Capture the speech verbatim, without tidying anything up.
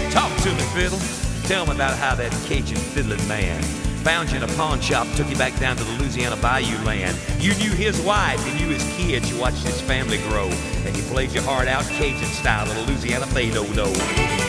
Talk to me, fiddle. Tell me about how that Cajun fiddling man found you in a pawn shop, took you back down to the Louisiana Bayou land. You knew his wife, you knew his kids, you watched his family grow, and you played your heart out Cajun style of the Louisiana Fado-Do.